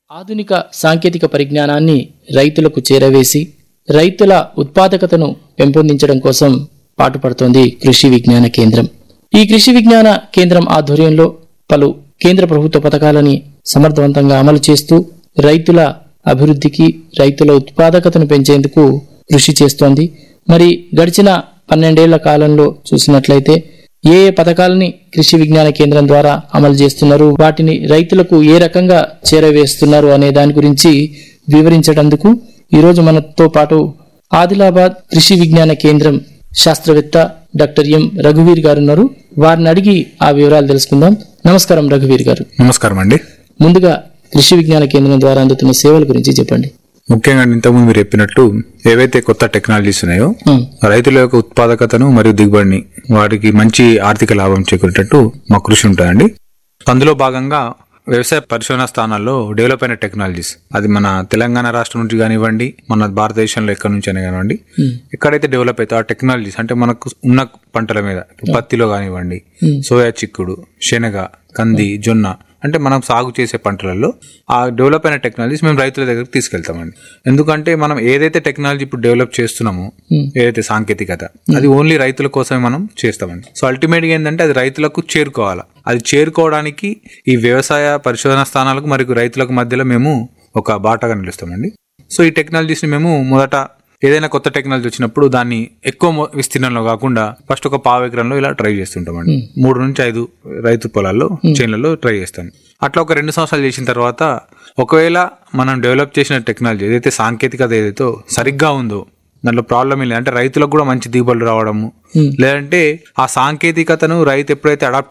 ఆధునిక సాంకేతిక పరిజ్ఞానాన్ని రైతులకు చేరవేసి రైతుల ఉత్పాదకతను పెంపొందించడం కోసం పాటుపడుతోంది కృషి విజ్ఞాన కేంద్రం. ఈ కృషి విజ్ఞాన కేంద్రం ఆధ్వర్యంలో పలు కేంద్ర ప్రభుత్వ పథకాలని సమర్థవంతంగా అమలు చేస్తూ రైతుల అభివృద్ధికి, రైతుల ఉత్పాదకతను పెంచేందుకు కృషి చేస్తోంది. మరి గడిచిన 12 ఏళ్ల కాలంలో చూసినట్లయితే ఏ పథకాలని కృషి విజ్ఞాన కేంద్రం ద్వారా అమలు చేస్తున్నారు, వాటిని రైతులకు ఏ రకంగా చేరవేస్తున్నారు అనే దాని గురించి వివరించడానికి ఈరోజు మనతో పాటు ఆదిలాబాద్ కృషి విజ్ఞాన కేంద్రం శాస్త్రవేత్త డాక్టర్ ఎం రఘువీర్ గారు ఉన్నారు. వారిని అడిగి ఆ వివరాలు తెలుసుకుందాం. నమస్కారం రఘువీర్ గారు. నమస్కారం అండి. ముందుగా కృషి విజ్ఞాన కేంద్రం ద్వారా అందుతున్న సేవల గురించి చెప్పండి. ముఖ్యంగా ఇంతకుముందు మీరు చెప్పినట్టు ఏవైతే కొత్త టెక్నాలజీస్ ఉన్నాయో రైతుల యొక్క ఉత్పాదకతను మరియు దిగుబడిని వాటికి మంచి ఆర్థిక లాభం చేకూరేటట్టు మా కృషి ఉంటుందండి. అందులో భాగంగా వ్యవసాయ పరిశోధన స్థానాల్లో డెవలప్ అయిన టెక్నాలజీస్, అది మన తెలంగాణ రాష్ట్రం నుంచి కానివ్వండి, మన భారతదేశంలో ఎక్కడి నుంచి అయినా కానివ్వండి, ఎక్కడైతే డెవలప్ అవుతాయో ఆ టెక్నాలజీస్ అంటే మనకు ఉన్న పంటల మీద పత్తిలో కానివ్వండి, సోయా చిక్కుడు, శనగ, కంది, జొన్న అంటే మనం సాగు చేసే పంటలలో ఆ డెవలప్ అయిన టెక్నాలజీస్ మేము రైతుల దగ్గరికి తీసుకెళ్తామండి. ఎందుకంటే మనం ఏదైతే టెక్నాలజీ ఇప్పుడు డెవలప్ చేస్తున్నామో, ఏదైతే సాంకేతికత, అది ఓన్లీ రైతుల కోసమే మనం చేస్తామండి. సో అల్టిమేట్ గా ఏంటంటే అది రైతులకు చేరుకోవాలా. అది చేరుకోవడానికి ఈ వ్యవసాయ పరిశోధన స్థానాలకు మరియు రైతులకు మధ్యలో మేము ఒక బాటగా నిలుస్తామండి. సో ఈ టెక్నాలజీస్ ని మేము మొదట ఏదైనా కొత్త టెక్నాలజీ వచ్చినప్పుడు దాన్ని ఎక్కువ విస్తీర్ణంలో కాకుండా ఫస్ట్ ఒక 1/4 ఎకరంలో ఇలా ట్రై చేస్తుంటామండి. 3 నుంచి 5 రైతు పొలాల్లో చేన్లలో ట్రై చేస్తాను. అట్లా ఒక 2 సంవత్సరాలు చేసిన తర్వాత ఒకవేళ మనం డెవలప్ చేసిన టెక్నాలజీ ఏదైతే సాంకేతికత ఏదైతే సరిగ్గా ఉందో దాంట్లో ప్రాబ్లం ఏం లేదంటే రైతులకు కూడా మంచి దిగుబడులు రావడము, లేదంటే ఆ సాంకేతికతను రైతు ఎప్పుడైతే అడాప్ట్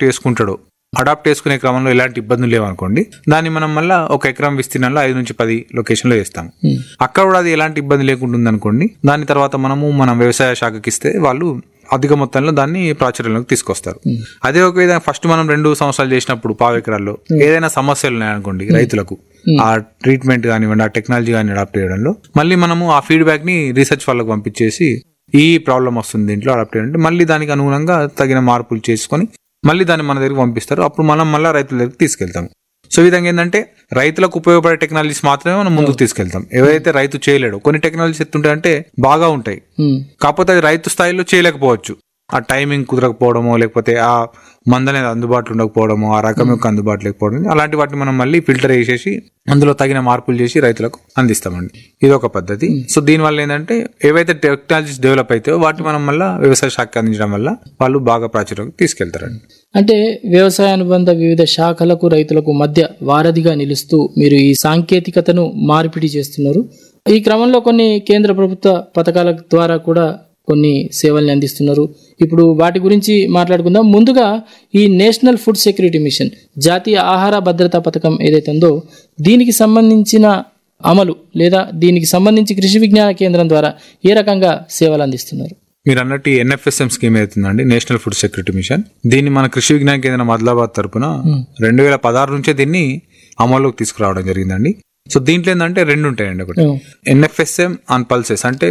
చేసుకునే క్రమంలో ఎలాంటి ఇబ్బందులు లేవనుకోండి, దాన్ని మనం మళ్ళీ 1 ఎకరం విస్తీర్ణంలో 5 నుంచి 10 లొకేషన్లో వేస్తాం. అక్కడ కూడా అది ఎలాంటి ఇబ్బంది లేకుండా అనుకోండి, దాని తర్వాత మనం వ్యవసాయ శాఖకి ఇస్తే వాళ్ళు అధిక మొత్తంలో దాన్ని ప్రాచుర్యంలోకి తీసుకొస్తారు. అదే ఒక విధంగా ఫస్ట్ మనం 2 సంవత్సరాలు చేసినప్పుడు 1/4 ఎకరాల్లో ఏదైనా సమస్యలు ఉన్నాయనుకోండి రైతులకు, ఆ ట్రీట్మెంట్ కానివ్వండి, ఆ టెక్నాలజీ కానీ అడాప్ట్ చేయడంలో, మళ్ళీ మనము ఆ ఫీడ్బ్యాక్ ని రీసెర్చ్ వాళ్ళకి పంపించేసి ఈ ప్రాబ్లం వస్తుంది దీంట్లో అడాప్ట్ చేయాలంటే మళ్ళీ దానికి అనుగుణంగా తగిన మార్పులు చేసుకొని మళ్ళీ దాన్ని మన దగ్గరికి పంపిస్తారు. అప్పుడు మనం మళ్ళీ రైతుల దగ్గరికి తీసుకెళ్తాం. సో ఈ విధంగా ఏంటంటే రైతులకు ఉపయోగపడే టెక్నాలజీస్ మాత్రమే మనం ముందుకు తీసుకెళ్తాం. ఏవైతే రైతు చేయలేడు, కొన్ని టెక్నాలజీస్ ఎత్తుంటాయంటే బాగా ఉంటాయి, కాకపోతే అది రైతు స్థాయిలో చేయలేకపోవచ్చు. ఆ టైమింగ్ కుదరకపోవడమో, లేకపోతే ఆ మందు అనేది అందుబాటులో ఉండకపోవడమో, ఆ రకం యొక్క అందుబాటు లేకపోవడం, అలాంటి వాటిని మనం మళ్ళీ ఫిల్టర్ చేసేసి అందులో తగిన మార్పులు చేసి రైతులకు అందిస్తామండి. ఇది ఒక పద్ధతి. సో దీనివల్ల ఏంటంటే ఏవైతే టెక్నాలజీస్ డెవలప్ అవుతాయో వాటిని మనం మళ్ళీ వ్యవసాయ శాఖ అందించడం వల్ల వాళ్ళు బాగా ప్రాచుర్యం తీసుకెళ్తారండి. అంటే వ్యవసాయ అనుబంధ వివిధ శాఖలకు రైతులకు మధ్య వారధిగా నిలుస్తూ మీరు ఈ సాంకేతికతను మార్పిడి చేస్తున్నారు. ఈ క్రమంలో కొన్ని కేంద్ర ప్రభుత్వ పథకాల ద్వారా కూడా కొన్ని సేవల్ని అందిస్తున్నారు. ఇప్పుడు వాటి గురించి మాట్లాడుకుందాం. ముందుగా ఈ నేషనల్ ఫుడ్ సెక్యూరిటీ మిషన్, జాతీయ ఆహార భద్రతా పథకం ఏదైతే ఉందో దీనికి సంబంధించిన అమలు లేదా దీనికి సంబంధించి కృషి విజ్ఞాన కేంద్రం ద్వారా ఏ రకంగా సేవలు అందిస్తున్నారు? మీరు అన్నట్టు NFSM స్కీమ్ అవుతుందండి, నేషనల్ ఫుడ్ సెక్యూరిటీ మిషన్. దీన్ని మన కృషి విజ్ఞాన కేంద్రం ఆదిలాబాద్ తరపున 2016 నుంచే దీన్ని అమల్లోకి తీసుకురావడం జరిగిందండి. సో దీంట్లో ఏంటంటే 2 ఉంటాయండి. ఒకటి NFSM ఆన్ పల్సెస్, అంటే